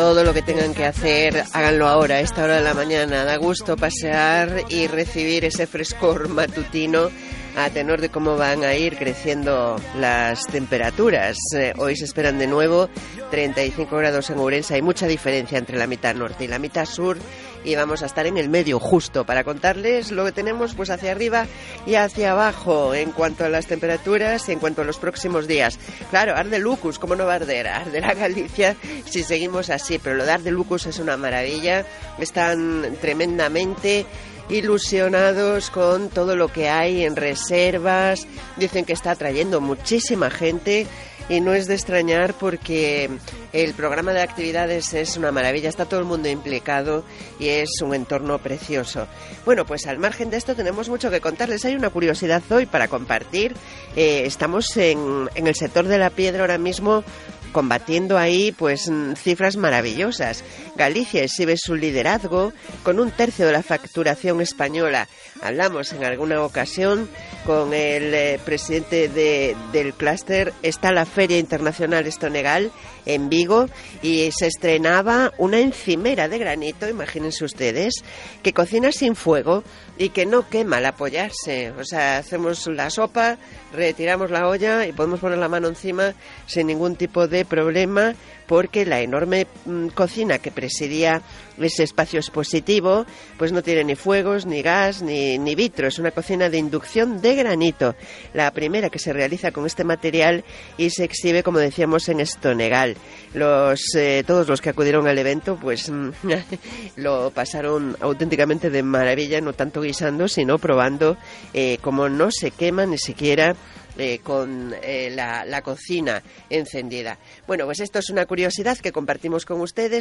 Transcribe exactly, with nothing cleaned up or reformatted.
Todo lo que tengan que hacer, háganlo ahora, a esta hora de la mañana. Da gusto pasear y recibir ese frescor matutino a tenor de cómo van a ir creciendo las temperaturas. Eh, hoy se esperan de nuevo treinta y cinco grados en Ourense. Hay mucha diferencia entre la mitad norte y la mitad sur y vamos a estar en el medio justo para contarles lo que tenemos pues hacia arriba y hacia abajo en cuanto a las temperaturas y en cuanto a los próximos días. Claro, arde Lucus, ¿cómo no va a arder? Arderá Galicia si seguimos así, pero lo de arde Lucus es una maravilla. Están tremendamente ilusionados con todo lo que hay en reservas, dicen que está atrayendo muchísima gente y no es de extrañar porque el programa de actividades es una maravilla, está todo el mundo implicado y es un entorno precioso. Bueno, pues al margen de esto tenemos mucho que contarles, hay una curiosidad hoy para compartir. Eh, estamos en, en el sector de la piedra ahora mismo combatiendo ahí pues cifras maravillosas. Galicia exhibe su liderazgo con un tercio de la facturación española. Hablamos en alguna ocasión con el eh, presidente de, del clúster. Está la Feria Internacional Stonegal en Vigo y se estrenaba una encimera de granito, imagínense ustedes, que cocina sin fuego y que no quema al apoyarse. O sea, hacemos la sopa, retiramos la olla y podemos poner la mano encima sin ningún tipo de problema, porque la enorme mmm, cocina que presidía ese espacio expositivo pues no tiene ni fuegos, ni gas, ni, ni vitro. Es una cocina de inducción de granito, la primera que se realiza con este material y se exhibe, como decíamos, en Stonegal. Los, eh, todos los que acudieron al evento pues lo pasaron auténticamente de maravilla, no tanto guisando, sino probando eh, cómo no se quema ni siquiera Eh, con eh, la, la cocina encendida. Bueno, pues esto es una curiosidad que compartimos con ustedes.